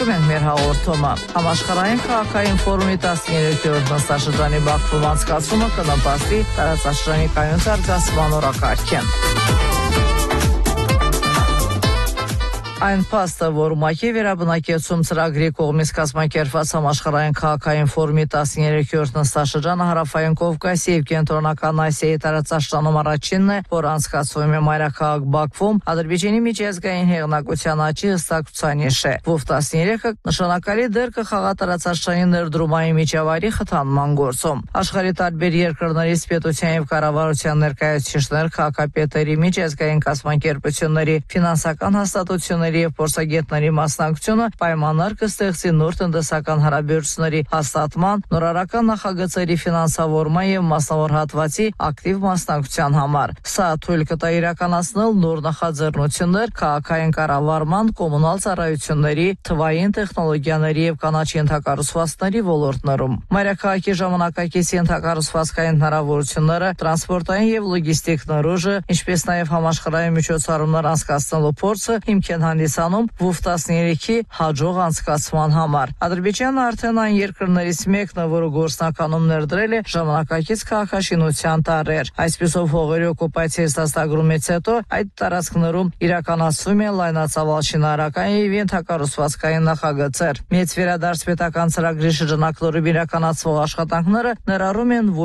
Մեր հաղորդումը համաշխարհային քաղաքային ֆորումի 13-րդ նստաշրջանի բախվում անցկացումը կնպաստի տարածաշրջանի կայուն զարգացման օրակարգին։ Այն փաստը, որ ՄԱԿ-ի վերաբնակեցում ծրագրի կողմից կազմակերպված համաշխարհային քաղաքային ֆորումի 13-րդ նստաշրջանը հարավային Կովկասի և Կենտրոնական Ասիայի տարածաշրջանում առաջինն է, որ անցկացվում է մայրաքաղաք Բաքվում, Ադրբեջանի միջազգային հեղինակության աճի հստակցուցանիշ է։ WOW 13-ը նշանակալի դեր կխաղա տարածաշրջանի ներդրումային միջավայրի խթանման գործում։ Աշխարհի տարբեր երկրներից պետության և կառավարության ներկայացուցիչներ, քաղաքապետերի, միջազգային կազմակերպությունների, ֆինանսական հաստատությունների և փորձագետների մասնակցությունը պայմաններ կստեղծի նոր տնտեսական հարաբերությունների հաստատման, նորարարական նախագծերի ֆինանսավորման և մասնավոր հատվածի ակտիվ մասնակցության համար։ Սա թույլ կտա իրականացնել նոր նախաձեռնություններ քաղաքային կառավարման, կոմունալ ծառայությունների, թվային տեխնոլոգիաների և կանաչ ենթակառուցվածքների ոլորտներում։ Մայրաքաղաքի ժամանակակից ենթակառուցվածքային հնարավորությունները, տրանսպորտային և լոգիստիկ ներուժը, ինչպես նաև համաշխարհային միջոցառումներ անցկացնելու փորձը հիմք են հանդիսանում WOW 13-ի հաջող անցկացման համար։ Ադրբեջանը արդեն այն երկրներից մեկն է, որը գործնականում ներդրել է ժամանակակից քաղաքաշինության տարրեր։ Այսպիսով հողերի օկուպացիայից դաստագրումից հետո այդ տարածքներում իրականացվում են լայնածավալ շինարարական և ենթակառուցվածքային նախագծեր։ Մեծ վերադարձ պետական ծրագրի շրջանակներում իրականացվող աշխատանքները ներառում են